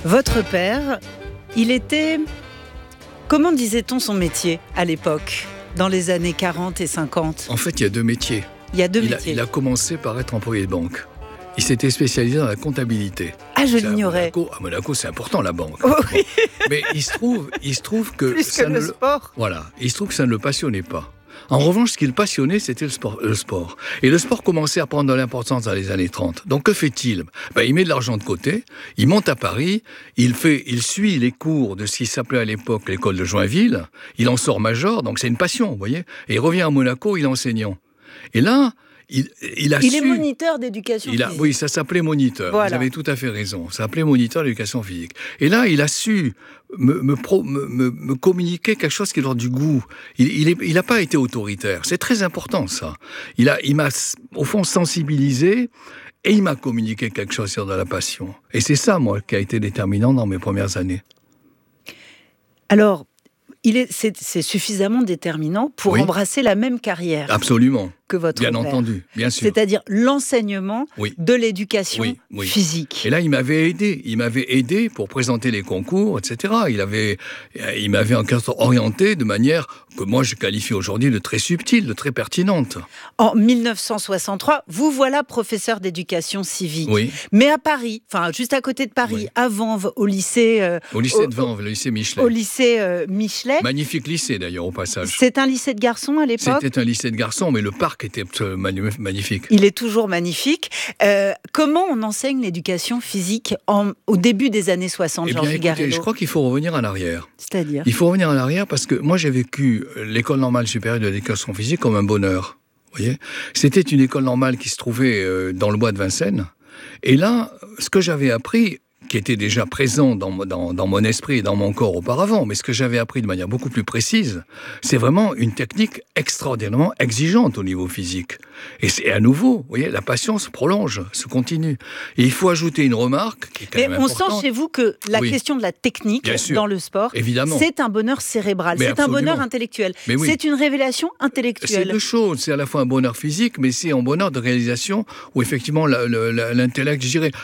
Votre père, il était... Comment disait-on son métier à l'époque, dans les années 40 et 50 ? En fait, il y a deux métiers. Il y a deux métiers. Il a commencé par être employé de banque. Il s'était spécialisé dans la comptabilité. Ah, je l'ignorais. À Monaco, c'est important, la banque. Oh, oui. Mais il se trouve que... Plus que le sport. Voilà. Il se trouve que ça ne le passionnait pas. En revanche, ce qui le passionnait, c'était le sport. Et le sport commençait à prendre de l'importance dans les années 30. Donc, que fait-il ? Il met de l'argent de côté, il monte à Paris, il suit les cours de ce qui s'appelait à l'époque l'école de Joinville, il en sort major, donc c'est une passion, vous voyez ? Et il revient à Monaco, il est enseignant. Et là... Il est moniteur d'éducation physique. Oui, ça s'appelait moniteur. Voilà. Vous avez tout à fait raison. Ça s'appelait moniteur d'éducation physique. Et là, il a su me communiquer quelque chose qui leur du goût. Il n'a pas été autoritaire. C'est très important, ça. Il m'a, au fond, sensibilisé et il m'a communiqué quelque chose sur de la passion. Et c'est ça, moi, qui a été déterminant dans mes premières années. Alors, c'est suffisamment déterminant pour embrasser la même carrière. Absolument. Que votre père. Bien entendu, bien sûr. C'est-à-dire l'enseignement de l'éducation physique. Et là, il m'avait aidé pour présenter les concours, etc. Il m'avait en quelque sorte orienté de manière que moi je qualifie aujourd'hui de très subtile, de très pertinente. En 1963, vous voilà professeur d'éducation civique. Oui. Mais à Paris, enfin juste à côté de Paris, à Vanves, au lycée... au lycée de Vanves, le lycée Michelet. Au lycée Michelet. Magnifique lycée d'ailleurs au passage. C'est un lycée de garçons à l'époque ? C'était un lycée de garçons, mais le parc était magnifique. Il est toujours magnifique. Comment on enseigne l'éducation physique au début des années 60, Jean Figarello ? Je crois qu'il faut revenir en arrière. C'est-à-dire ? Il faut revenir en arrière parce que moi j'ai vécu l'école normale supérieure de l'éducation physique comme un bonheur. Vous voyez ? C'était une école normale qui se trouvait dans le bois de Vincennes. Et là, ce que j'avais appris, qui était déjà présent dans mon esprit et dans mon corps auparavant, mais ce que j'avais appris de manière beaucoup plus précise, c'est vraiment une technique extraordinairement exigeante au niveau physique. Et c'est à nouveau, vous voyez, la passion se prolonge, se continue. Et il faut ajouter une remarque qui est quand même importante. On sent chez vous que la question de la technique dans le sport, c'est un bonheur cérébral, c'est un bonheur intellectuel. C'est une révélation intellectuelle. C'est deux choses, c'est à la fois un bonheur physique, mais c'est un bonheur de réalisation où effectivement l'intellect, je dirais,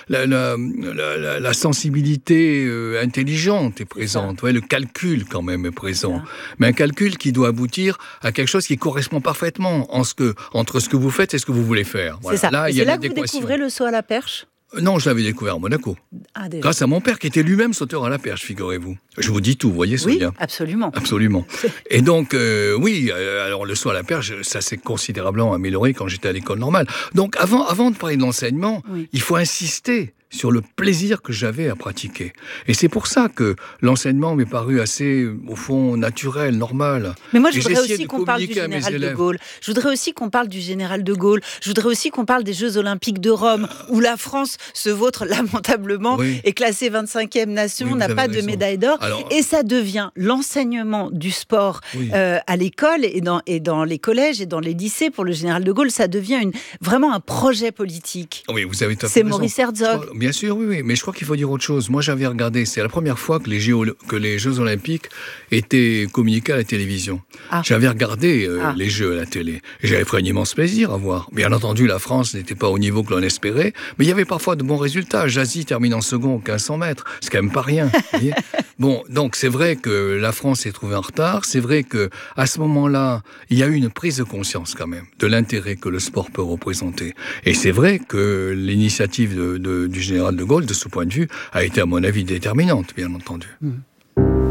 la sensibilité intelligente est présente. Ouais, le calcul, quand même, est présent. Mais un calcul qui doit aboutir à quelque chose qui correspond parfaitement entre ce que vous faites et ce que vous voulez faire. Voilà. C'est ça. Là, c'est là que vous découvrez le saut à la perche ? Non, je l'avais découvert à Monaco. Grâce à mon père, qui était lui-même sauteur à la perche, figurez-vous. Je vous dis tout, vous voyez, Sonia ? Oui, absolument. Absolument. Et donc, alors le saut à la perche, ça s'est considérablement amélioré quand j'étais à l'école normale. Donc, avant de parler de l'enseignement, il faut insister sur le plaisir que j'avais à pratiquer. Et c'est pour ça que l'enseignement m'est paru assez, au fond, naturel, normal. Mais moi, je voudrais aussi qu'on parle du général de Gaulle. Je voudrais aussi qu'on parle du général de Gaulle. Je voudrais aussi qu'on parle des Jeux Olympiques de Rome, où la France se vautre lamentablement, est classée 25e nation, n'a pas de médaille d'or. Alors, et ça devient l'enseignement du sport à l'école et dans les collèges et dans les lycées. Pour le général de Gaulle, ça devient vraiment un projet politique. Oui, vous avez tout à fait C'est raison. Maurice Herzog. Bien sûr, oui, mais je crois qu'il faut dire autre chose. Moi, j'avais regardé, c'est la première fois que les Jeux Olympiques étaient communiqués à la télévision. J'avais regardé les Jeux à la télé. Et j'avais pris un immense plaisir à voir. Bien entendu, la France n'était pas au niveau que l'on espérait, mais il y avait parfois de bons résultats. Jazzy termine en second aux 1500 mètres. C'est quand même pas rien. Vous voyez ? Bon, donc c'est vrai que la France s'est trouvée en retard. C'est vrai qu'à ce moment-là, il y a eu une prise de conscience quand même de l'intérêt que le sport peut représenter. Et c'est vrai que l'initiative du général de Gaulle, de ce point de vue, a été à mon avis déterminante, bien entendu.